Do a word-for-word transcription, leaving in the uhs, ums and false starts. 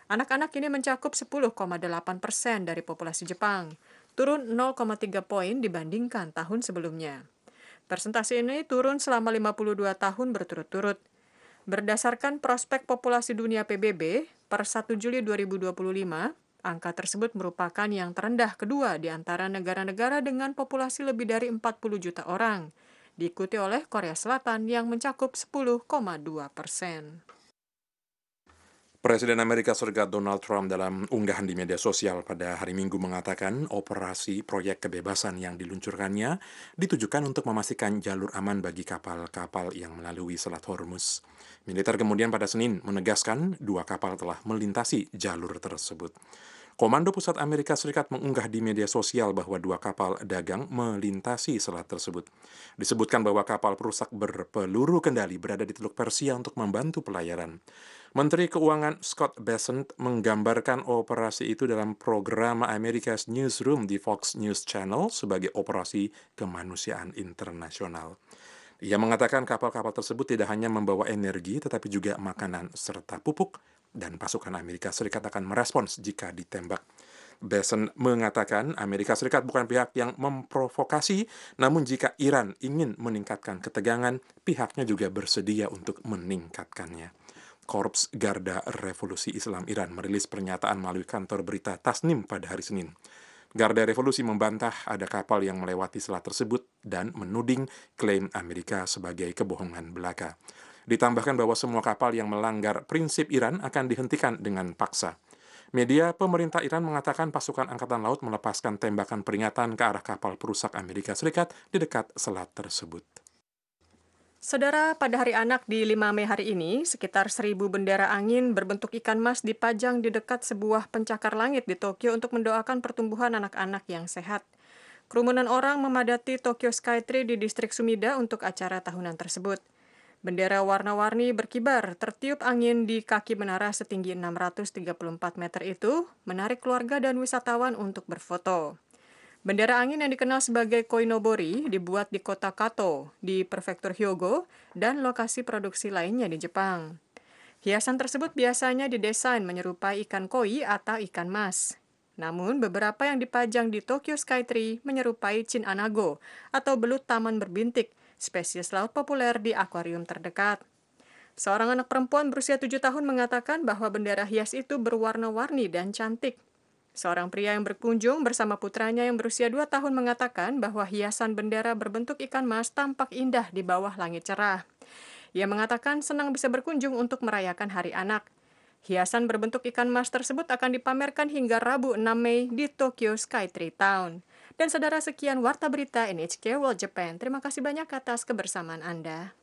Anak-anak ini mencakup sepuluh koma delapan persen dari populasi Jepang, turun nol koma tiga poin dibandingkan tahun sebelumnya. Persentase ini turun selama lima puluh dua tahun berturut-turut. Berdasarkan prospek populasi dunia P B B, per satu Juli dua ribu dua puluh lima, angka tersebut merupakan yang terendah kedua di antara negara-negara dengan populasi lebih dari empat puluh juta orang, diikuti oleh Korea Selatan yang mencakup sepuluh koma dua persen. Presiden Amerika Serikat Donald Trump dalam unggahan di media sosial pada hari Minggu mengatakan operasi proyek kebebasan yang diluncurkannya ditujukan untuk memastikan jalur aman bagi kapal-kapal yang melalui Selat Hormuz. Militer kemudian pada Senin menegaskan dua kapal telah melintasi jalur tersebut. Komando Pusat Amerika Serikat mengunggah di media sosial bahwa dua kapal dagang melintasi selat tersebut. Disebutkan bahwa kapal perusak berpeluru kendali berada di Teluk Persia untuk membantu pelayaran. Menteri Keuangan Scott Bessent menggambarkan operasi itu dalam program America's Newsroom di Fox News Channel sebagai operasi kemanusiaan internasional. Ia mengatakan kapal-kapal tersebut tidak hanya membawa energi, tetapi juga makanan serta pupuk, dan pasukan Amerika Serikat akan merespons jika ditembak. Bessent mengatakan Amerika Serikat bukan pihak yang memprovokasi, namun jika Iran ingin meningkatkan ketegangan, pihaknya juga bersedia untuk meningkatkannya. Korps Garda Revolusi Islam Iran merilis pernyataan melalui kantor berita Tasnim pada hari Senin. Garda Revolusi membantah ada kapal yang melewati selat tersebut dan menuding klaim Amerika sebagai kebohongan belaka. Ditambahkan bahwa semua kapal yang melanggar prinsip Iran akan dihentikan dengan paksa. Media pemerintah Iran mengatakan pasukan Angkatan Laut melepaskan tembakan peringatan ke arah kapal perusak Amerika Serikat di dekat selat tersebut. Saudara, pada Hari Anak di lima Mei hari ini, sekitar seribu bendera angin berbentuk ikan mas dipajang di dekat sebuah pencakar langit di Tokyo untuk mendoakan pertumbuhan anak-anak yang sehat. Kerumunan orang memadati Tokyo Skytree di distrik Sumida untuk acara tahunan tersebut. Bendera warna-warni berkibar, tertiup angin di kaki menara setinggi enam ratus tiga puluh empat meter itu, menarik keluarga dan wisatawan untuk berfoto. Bendera angin yang dikenal sebagai koinobori dibuat di kota Kato, di prefektur Hyogo, dan lokasi produksi lainnya di Jepang. Hiasan tersebut biasanya didesain menyerupai ikan koi atau ikan mas. Namun, beberapa yang dipajang di Tokyo Skytree menyerupai chin anago atau belut taman berbintik, spesies laut populer di akuarium terdekat. Seorang anak perempuan berusia tujuh tahun mengatakan bahwa bendera hias itu berwarna-warni dan cantik. Seorang pria yang berkunjung bersama putranya yang berusia dua tahun mengatakan bahwa hiasan bendera berbentuk ikan mas tampak indah di bawah langit cerah. Ia mengatakan senang bisa berkunjung untuk merayakan Hari Anak. Hiasan berbentuk ikan mas tersebut akan dipamerkan hingga Rabu enam Mei di Tokyo Skytree Town. Dan saudara, sekian Warta Berita N H K World Japan. Terima kasih banyak atas kebersamaan Anda.